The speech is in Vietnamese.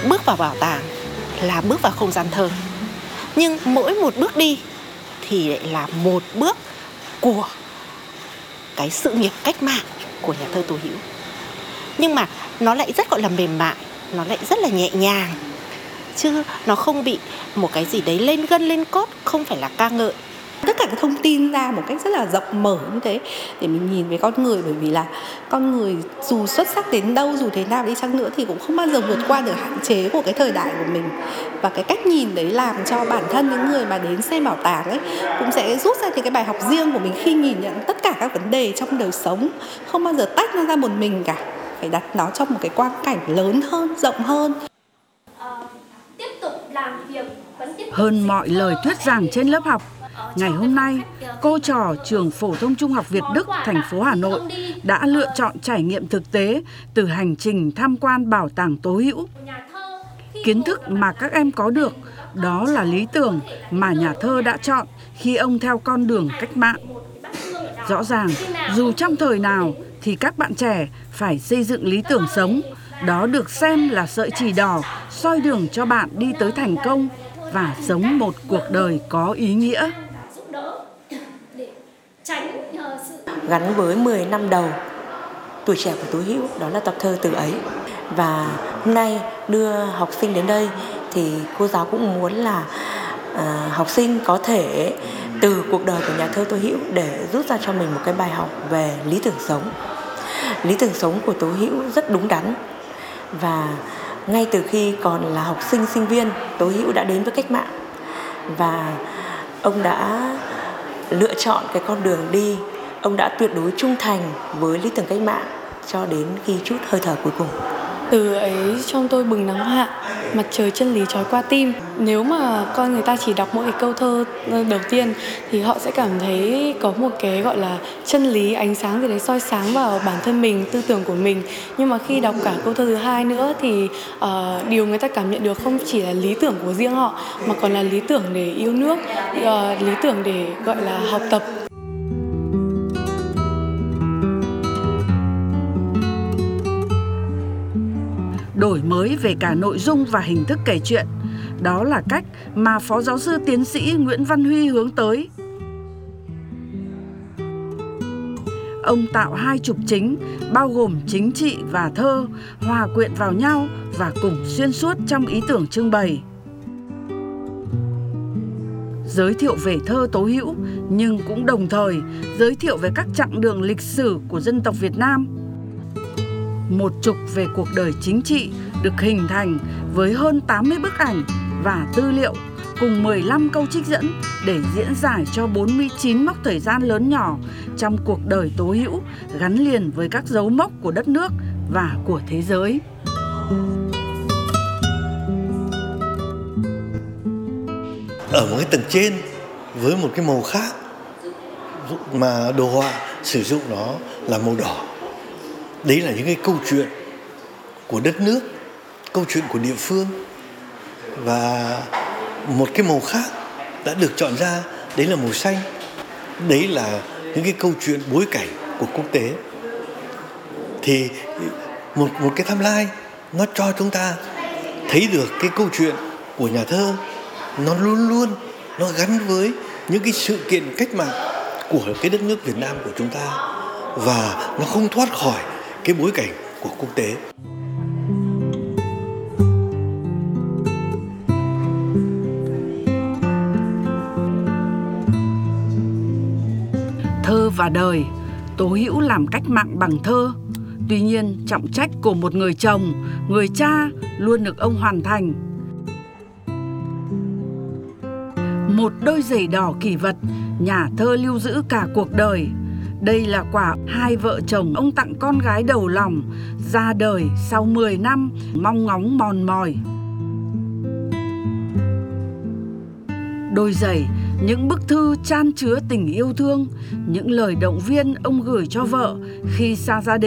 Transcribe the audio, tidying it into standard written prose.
bước vào bảo tàng là bước vào không gian thơ. Nhưng mỗi một bước đi thì lại là một bước của cái sự nghiệp cách mạng của nhà thơ Tố Hữu. Nhưng mà nó lại rất gọi là mềm mại, nó lại rất là nhẹ nhàng, chứ nó không bị một cái gì đấy lên gân lên cốt, không phải là ca ngợi. Tất cả các thông tin ra một cách rất là rộng mở như thế để mình nhìn về con người, bởi vì là con người dù xuất sắc đến đâu, dù thế nào đi chăng nữa thì cũng không bao giờ vượt qua được hạn chế của cái thời đại của mình. Và cái cách nhìn đấy làm cho bản thân những người mà đến xem bảo tàng ấy cũng sẽ rút ra những cái bài học riêng của mình khi nhìn nhận tất cả các vấn đề trong đời sống, không bao giờ tách nó ra một mình cả, phải đặt nó trong một cái quang cảnh lớn hơn, rộng hơn. Hơn mọi lời thuyết giảng trên lớp học, ngày hôm nay, cô trò trường Phổ thông Trung học Việt Đức, thành phố Hà Nội đã lựa chọn trải nghiệm thực tế từ hành trình tham quan bảo tàng Tố Hữu. Kiến thức mà các em có được đó là lý tưởng mà nhà thơ đã chọn khi ông theo con đường cách mạng. Rõ ràng, dù trong thời nào thì các bạn trẻ phải xây dựng lý tưởng sống, đó được xem là sợi chỉ đỏ soi đường cho bạn đi tới thành công và sống một cuộc đời có ý nghĩa. Gắn với 10 năm đầu tuổi trẻ của Tố Hữu, đó là tập thơ Từ Ấy. Và hôm nay đưa học sinh đến đây thì cô giáo cũng muốn là học sinh có thể từ cuộc đời của nhà thơ Tố Hữu để rút ra cho mình một cái bài học về lý tưởng sống. Lý tưởng sống của Tố Hữu rất đúng đắn, và ngay từ khi còn là học sinh, sinh viên, Tố Hữu đã đến với cách mạng và ông đã lựa chọn cái con đường đi, ông đã tuyệt đối trung thành với lý tưởng cách mạng cho đến khi chút hơi thở cuối cùng. Từ ấy trong tôi bừng nắng hạ, mặt trời chân lý trói qua tim. Nếu mà con người ta chỉ đọc mỗi cái câu thơ đầu tiên thì họ sẽ cảm thấy có một cái gọi là chân lý, ánh sáng gì đấy soi sáng vào bản thân mình, tư tưởng của mình. Nhưng mà khi đọc cả câu thơ thứ hai nữa thì điều người ta cảm nhận được không chỉ là lý tưởng của riêng họ mà còn là lý tưởng để yêu nước, lý tưởng để gọi là học tập. Đổi mới về cả nội dung và hình thức kể chuyện, đó là cách mà Phó Giáo sư Tiến sĩ Nguyễn Văn Huy hướng tới. Ông tạo hai trục chính, bao gồm chính trị và thơ, hòa quyện vào nhau và cùng xuyên suốt trong ý tưởng trưng bày. Giới thiệu về thơ Tố Hữu, nhưng cũng đồng thời giới thiệu về các chặng đường lịch sử của dân tộc Việt Nam. Một trục về cuộc đời chính trị được hình thành với hơn 80 bức ảnh và tư liệu cùng 15 câu trích dẫn để diễn giải cho 49 mốc thời gian lớn nhỏ trong cuộc đời Tố Hữu, gắn liền với các dấu mốc của đất nước và của thế giới. Ở một cái tầng trên với một cái màu khác mà đồ họa sử dụng nó là màu đỏ. Đấy là những cái câu chuyện của đất nước, câu chuyện của địa phương. Và một cái màu khác đã được chọn ra, đấy là màu xanh. Đấy là những cái câu chuyện bối cảnh của quốc tế. Thì một cái timeline nó cho chúng ta thấy được cái câu chuyện của nhà thơ nó luôn luôn nó gắn với những cái sự kiện cách mạng của cái đất nước Việt Nam của chúng ta, và nó không thoát khỏi cái bối cảnh của quốc tế. Thơ và đời, Tố Hữu làm cách mạng bằng thơ. Tuy nhiên, trọng trách của một người chồng, người cha luôn được ông hoàn thành. Một đôi giày đỏ kỷ vật, nhà thơ lưu giữ cả cuộc đời. Đây là quả hai vợ chồng ông tặng con gái đầu lòng, ra đời sau 10 năm mong ngóng mòn mỏi. Đôi giày, những bức thư chan chứa tình yêu thương, những lời động viên ông gửi cho vợ khi xa gia đình.